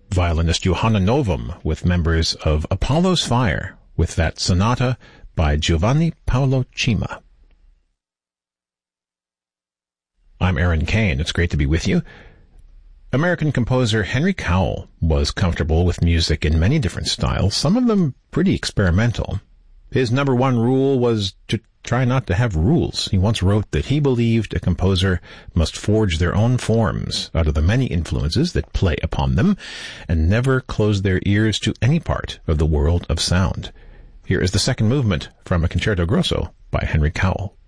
violinist Johanna Novum with members of Apollo's Fire with that sonata by Giovanni Paolo Cima. I'm Aaron Kane. It's great to be with you. American composer Henry Cowell was comfortable with music in many different styles, some of them pretty experimental. His number one rule was to try not to have rules. He once wrote that he believed a composer must forge their own forms out of the many influences that play upon them and never close their ears to any part of the world of sound. Here is the second movement from a Concerto Grosso by Henry Cowell.